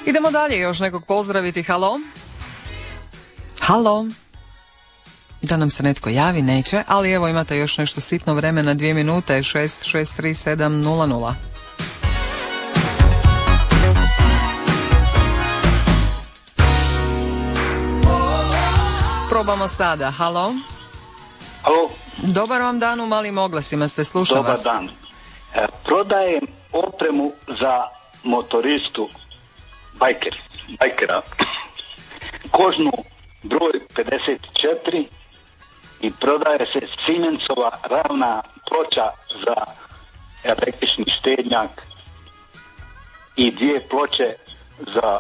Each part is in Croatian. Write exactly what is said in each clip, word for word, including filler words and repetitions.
Idemo dalje, još nekog pozdraviti. Halo? Halo? Da nam se netko javi, neće, ali evo imate još nešto sitno vremena, dvije minute, šest šest tri sedam nula nula. Probamo sada. Halo? Halo? Dobar vam dan, u malim oglasima ste, slušam Dobar vas. Dobar dan. E, prodajem opremu za motoristu bajker, bajkera. Kožnu broj pedeset četiri i prodaje se Siemensova ravna ploča za električni štednjak i dvije ploče za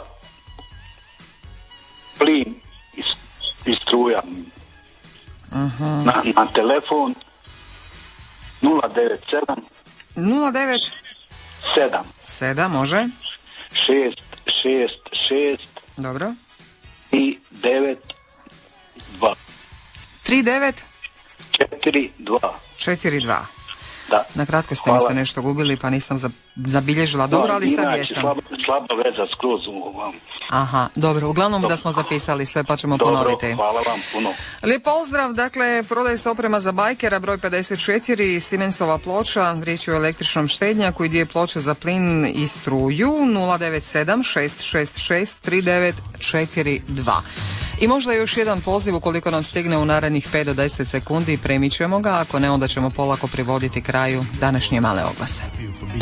plin i, i struja. Uh-huh. Na, na telefon nula devet sedam nula devet sedam sedam može šest šest šest dobro i devet dva tri devet četiri dva četiri dva. Da. Na kratko ste mi se nešto gubili pa nisam zabilježila dobro, ali no, sad jesam. Slaba, slaba veza skroz u vam. Aha, dobro, uglavnom dobro. Da smo zapisali sve pa ćemo dobro, ponoviti. Hvala vam puno. Lijep pozdrav, dakle, prodaje se oprema za bajkera, broj pedeset četiri, Siemensova ploča, riječ je o električnom štednjaku i dvije ploče za plin i struju, nula devet sedam šest šest šest tri devet četiri dva. I možda još jedan poziv ukoliko nam stigne u narednih pet do deset sekundi, premićemo ga, ako ne onda ćemo polako privoditi kraju današnje male oglase.